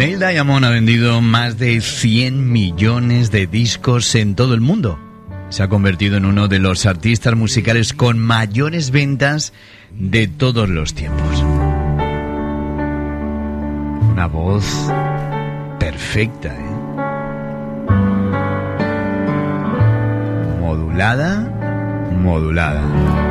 Neil Diamond ha vendido más de 100 millones de discos en todo el mundo. Se ha convertido en uno de los artistas musicales con mayores ventas de todos los tiempos. Una voz perfecta, modulada.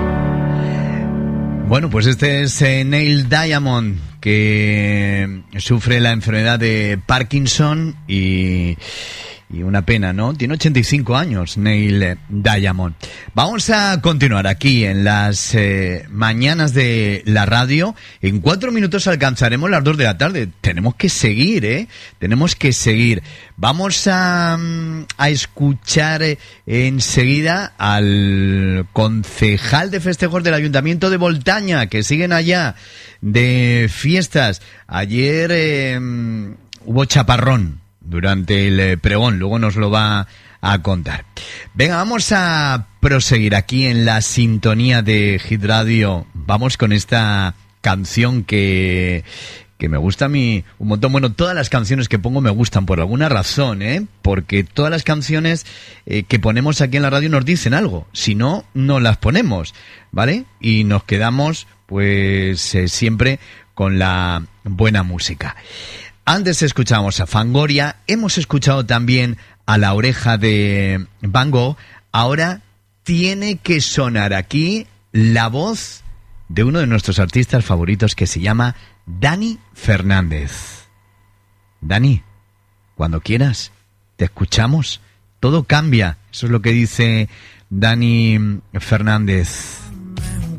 Bueno, pues este es Neil Diamond, que sufre la enfermedad de Parkinson y una pena, ¿no? Tiene 85 años, Neil Diamond. Vamos a continuar aquí en las mañanas de la radio. En 4 minutos alcanzaremos las 2 de la tarde. Tenemos que seguir, Tenemos que seguir. Vamos a escuchar enseguida al concejal de festejos del Ayuntamiento de Voltaña, que siguen allá de fiestas. Ayer hubo chaparrón durante el pregón, luego nos lo va a contar. Venga, vamos a proseguir aquí en la sintonía de Hit Radio. Vamos con esta canción que me gusta a mí un montón. Bueno, todas las canciones que pongo me gustan por alguna razón, porque todas las canciones que ponemos aquí en la radio nos dicen algo. Si no, no las ponemos, ¿vale? Y nos quedamos, pues, siempre con la buena música. Antes escuchamos a Fangoria, hemos escuchado también a La Oreja de Van Gogh. Ahora tiene que sonar aquí la voz de uno de nuestros artistas favoritos, que se llama Dani Fernández. Dani, cuando quieras, te escuchamos. Todo cambia, eso es lo que dice Dani Fernández.